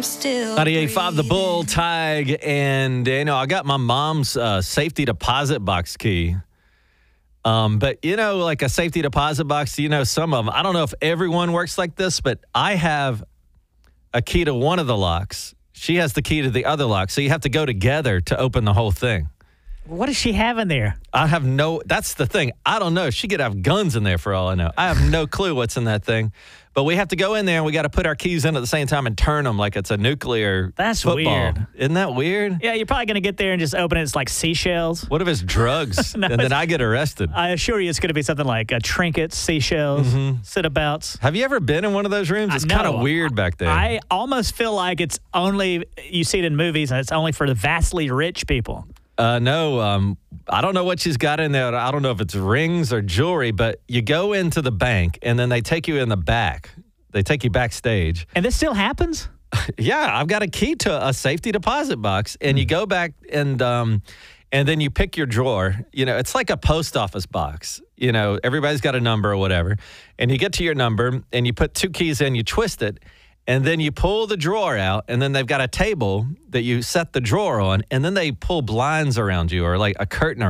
98.5 The Bull, Tag, and I got my mom's safety deposit box key. But like a safety deposit box, some of them. I don't know if everyone works like this, but I have a key to one of the locks. She has the key to the other lock, so you have to go together to open the whole thing. What does she have in there? That's the thing. I don't know. She could have guns in there for all I know. I have no clue what's in that thing. But we have to go in there and we got to put our keys in at the same time and turn them like it's a nuclear That's football. Weird. Isn't that weird? Yeah, you're probably going to get there and just open it. It's like seashells. What if it's drugs No, and then I get arrested? I assure you it's going to be something like trinkets, seashells, sit-abouts. Have you ever been in one of those rooms? It's kind of weird back there. I almost feel like it's only, you see it in movies, and it's only for the vastly rich people. No, I don't know what she's got in there. I don't know if it's rings or jewelry, but you go into the bank and then they take you in the back. They take you backstage. And this still happens? Yeah, I've got a key to a safety deposit box, and you go back and then you pick your drawer. It's like a post office box. Everybody's got a number or whatever, and you get to your number and you put two keys in, you twist it, and then you pull the drawer out, and then they've got a table that you set the drawer on, and then they pull blinds around you or like a curtain